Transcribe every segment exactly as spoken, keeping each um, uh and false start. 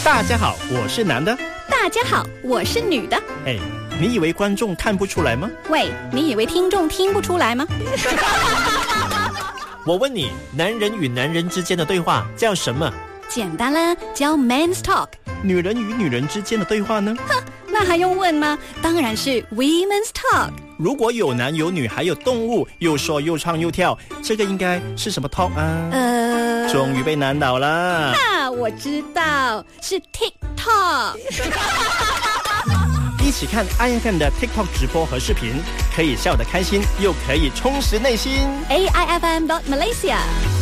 大家好，我是男的。 大家好，我是女的。 哎，你以为观众看不出来吗？ 喂，你以为听众听不出来吗？ 我问你，男人与男人之间的对话叫什么？ 简单啦，叫 Men's Talk。 女人与女人之间的对话呢？ 哼，那还用问吗？当然是 Women's Talk。 如果有男有女还有动物，又说又唱又跳，这个应该是什么 talk 啊？ 呃， 终于被难倒了。 啊，我知道，是 TikTok。 一起看 I F M 的 TikTok 直播和视频，可以笑得开心，又可以充实内心。 A I F M dot Malaysia。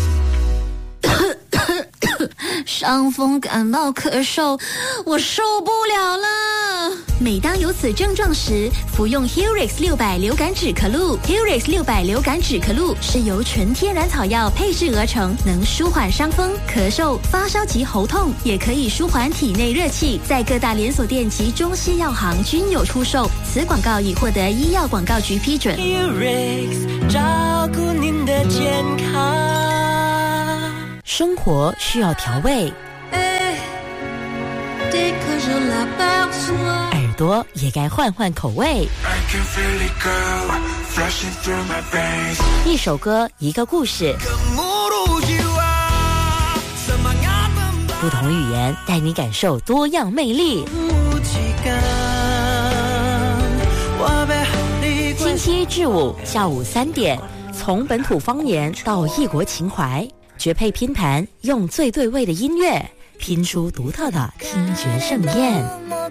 伤风感冒咳嗽，我受不了了。每当有此症状时，服用 Helix 六百流感止咳露。Helix 六百流感止咳露是由纯天然草药配制而成，能舒缓伤风、咳嗽、发烧及喉痛，也可以舒缓体内热气。在各大连锁店及中西药行均有出售。此广告已获得医药广告局批准。 Helix 照顾您的健康。 生活需要调味，耳朵也该换换口味。一首歌，一个故事，不同语言带你感受多样魅力。星期一至五下午三点，从本土方言到异国情怀，绝配拼盘，用最对味的音乐拼出独特的听觉盛宴。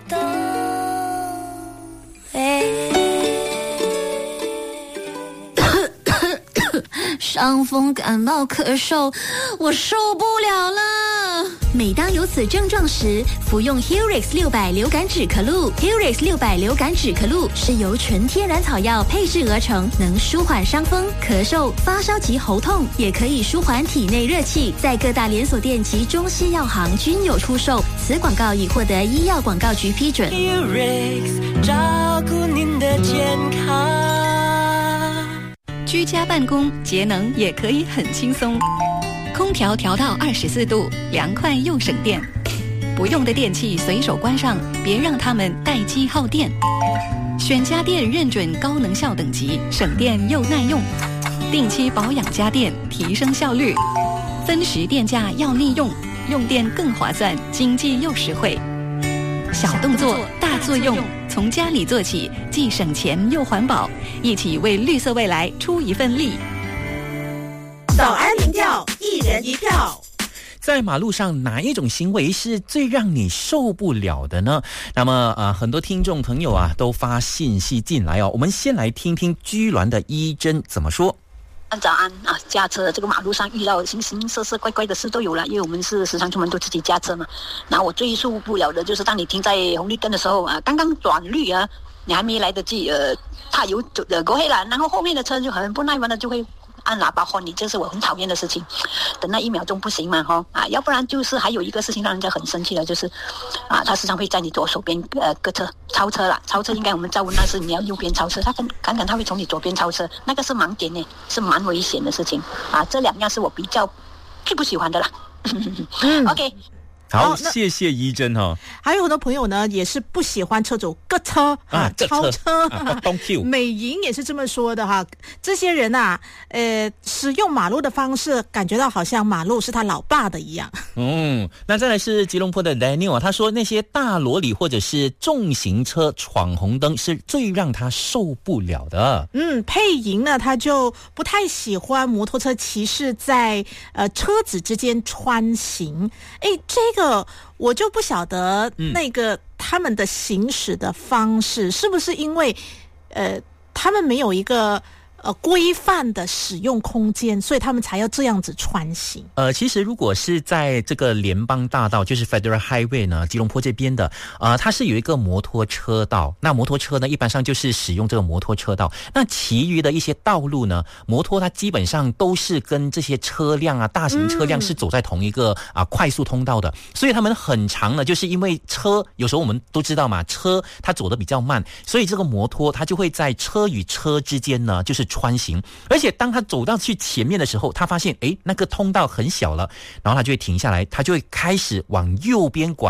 伤风感冒咳嗽，我受不了了。每当有此症状时，服用 Helix 六百流感止咳露。Helix 六百流感止咳露是由纯天然草药配制而成，能舒缓伤风、咳嗽、发烧及喉痛，也可以舒缓体内热气。在各大连锁店及中西药行均有出售。此广告已获得医药广告局批准。 Helix 照顾您的健康。 居家办公节能也可以很轻松，空调调到二十四度，凉快又省电。不用的电器随手关上，别让它们待机耗电。选家电认准高能效等级，省电又耐用。定期保养家电，提升效率。分时电价要利用，用电更划算，经济又实惠。小动作大作用，从家里做起，既省钱又环保，一起为绿色未来出一份力。 早安民调，一人一票。 在马路上哪一种行为是最让你受不了的呢？那么呃，很多听众朋友啊都发信息进来哦，我们先来听听居銮的一真怎么说。 早安啊！驾车这个马路上遇到形形色色怪怪的事都有了，因为我们是时常出门都自己驾车嘛。然后我最受不了的就是当你停在红绿灯的时候啊，刚刚转绿啊，你还没来得及呃踏油呃过黑了，然后后面的车就很不耐烦的就会按喇叭唤你，这是我很讨厌的事情。等那一秒钟不行嘛哈啊，要不然就是还有一个事情让人家很生气的，就是啊，他时常会在你左手边呃隔车超车了，超车应该我们照顾那是你要右边超车，他看看看他会从你左边超车，那个是盲点呢，是蛮危险的事情啊。这两样是我比较最不喜欢的啦。嗯、OK。 好，谢谢一真哈。 还有很多朋友呢，也是不喜欢车主割车啊，超车。 啊、 美莹也是这么说的哈。这些人啊，呃，使用马路的方式，感觉到好像马路是他老爸的一样。 嗯，那再来是吉隆坡的 Daniel 啊，他说那些大罗里或者是重型车闯红灯是最让他受不了的。 嗯，佩莹呢，他就不太喜欢摩托车骑士在呃车子之间穿行。哎，这个。我就不晓得那个他们的行驶的方式、嗯、是不是因为呃他们没有一个呃规范的使用空间，所以他们才要这样子穿行。 呃，其实如果是在这个联邦大道，就是 Federal Highway 呢，吉隆坡这边的，呃，它是有一个摩托车道。那摩托车呢，一般上就是使用这个摩托车道。那其余的一些道路呢，摩托它基本上都是跟这些车辆啊，大型车辆是走在同一个啊、呃、快速通道的，所以他们很长呢，就是因为车有时候我们都知道嘛，车它走得比较慢，所以这个摩托它就会在车与车之间呢，就是穿行，而且当他走到去前面的时候，他发现诶那个通道很小了，然后他就会停下来，他就会开始往右边拐。嗯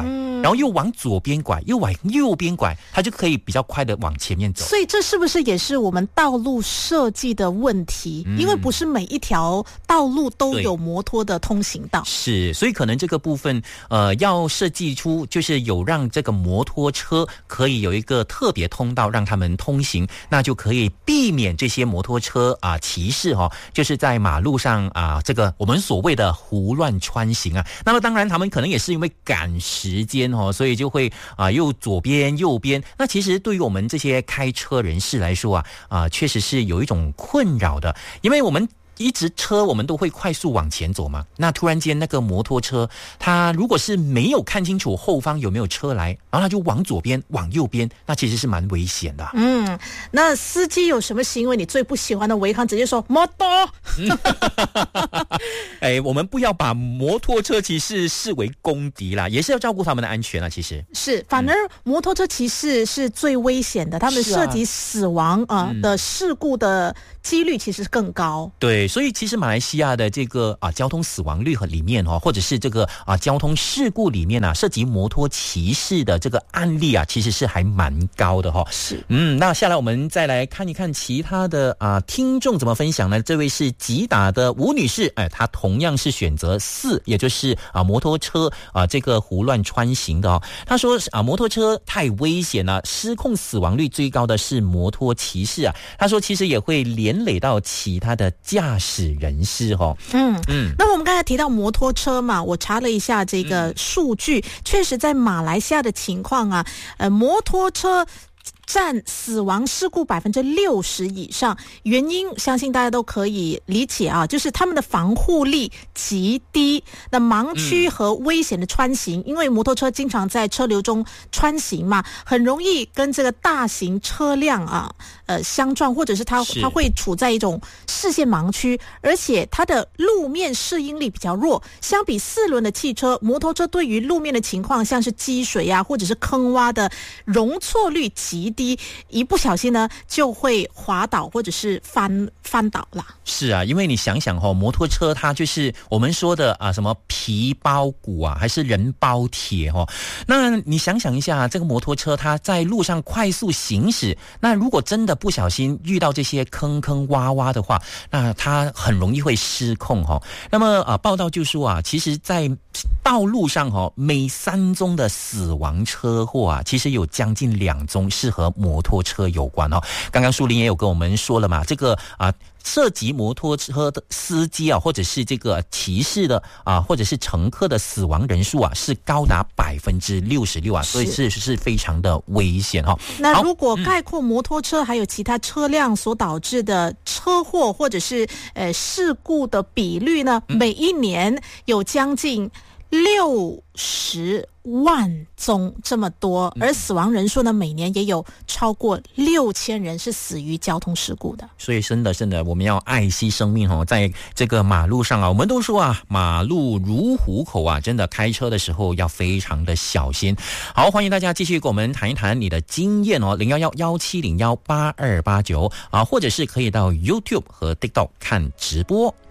然后又往左边拐，又往右边拐，它就可以比较快的往前面走。 所以这是不是也是我们道路设计的问题？嗯、因为不是每一条道路都有摩托的通行道。 是，所以可能这个部分呃要设计出就是有让这个摩托车可以有一个特别通道让他们通行，那就可以避免这些摩托车啊骑士哈、哦，就是在马路上啊这个我们所谓的胡乱穿行啊。那么当然他们可能也是因为赶时间哦，所以就会啊又左边右边。那其实对于我们这些开车人士来说啊啊确实是有一种困扰的，因为我们一直车我们都会快速往前走嘛，那突然间那个摩托车它如果是没有看清楚后方有没有车来，然后它就往左边往右边，那其实是蛮危险的。 嗯，那司机有什么行为你最不喜欢的，违抗直接说摩托哎，我们不要把摩托车骑士视为公敌啦，也是要照顾他们的安全啊。其实是，反而摩托车骑士是最危险的，他们涉及死亡啊、呃嗯、的事故的几率其实更高。 对，所以其实马来西亚的这个啊交通死亡率和里面哦，或者是这个啊交通事故里面啊，涉及摩托骑士的这个案例啊，其实是还蛮高的哈、哦。 是， 嗯，那下来我们再来看一看其他的啊听众怎么分享呢？这位是吉打的吴女士，哎，她同样是选择四，也就是啊摩托车啊这个胡乱穿行的哦。她说啊摩托车太危险了，失控死亡率最高的是摩托骑士啊。她说其实也会连累到其他的驾驶人士哦。 嗯嗯，那我们刚才提到摩托车嘛，我查了一下这个数据，嗯、确实在马来西亚的情况啊，呃，摩托车占死亡事故百分之六十以上，原因相信大家都可以理解啊，就是他们的防护力极低。那盲区和危险的穿行、嗯，因为摩托车经常在车流中穿行嘛，很容易跟这个大型车辆啊呃相撞，或者是它它会处在一种视线盲区，而且它的路面适应力比较弱。相比四轮的汽车，摩托车对于路面的情况，像是积水啊或者是坑洼的容错率极低，一不小心呢就会滑倒或者是翻翻倒啦。 是啊，因为你想想哦，摩托车它就是我们说的啊什么皮包骨啊，还是人包铁哦。那你想想一下，这个摩托车它在路上快速行驶，那如果真的不小心遇到这些坑坑洼洼的话，那它很容易会失控哦。那么啊，报道就说啊，其实在道路上哦，每三宗的死亡车祸啊，其实有将近两宗是和摩托车有关哦。刚刚树林也有跟我们说了嘛，这个啊涉及摩托车的司机啊，或者是这个骑士的啊，或者是乘客的死亡人数啊，是高达百分之六十六啊，所以是是非常的危险哦。 那如果概括摩托车还有其他车辆所导致的车祸或者是呃事故的比率呢，每一年有将近六十万宗这么多，而死亡人数呢，每年也有超过六千人是死于交通事故的。 所以真的真的，我们要爱惜生命哦，在这个马路上啊，我们都说啊，马路如虎口啊，真的开车的时候要非常的小心。好，欢迎大家继续跟我们谈一谈你的经验哦，零幺幺幺七零幺八二八九啊，或者是可以到 YouTube 和 TikTok 看直播。